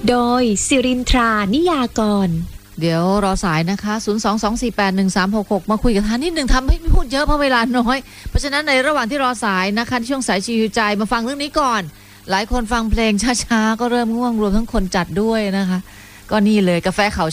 โดยสิรินทรานิยากรเดี๋ยวรอสายนะคะ022481366มาคุยกับท่านนิดนึงทำให้พูดเยอะเพราะเวลาน้อยเพราะฉะนั้นในระหว่างที่รอสายนะคะช่วงสายชีวิตใจมาฟังเรื่องนี้ก่อนหลายคนฟังเพลงช้าๆก็เริ่มง่วงรวมทั้งคนจัดด้วยนะคะก็นี่เลยกาแฟเขา